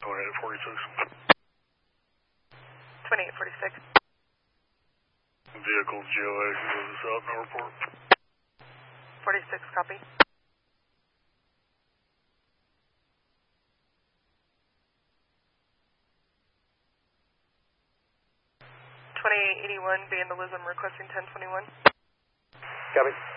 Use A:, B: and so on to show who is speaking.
A: 2846.
B: 2846.
A: Vehicle GOA, close this out, no report.
B: 46, copy. 2881, Vandalism requesting 1021.
C: Copy.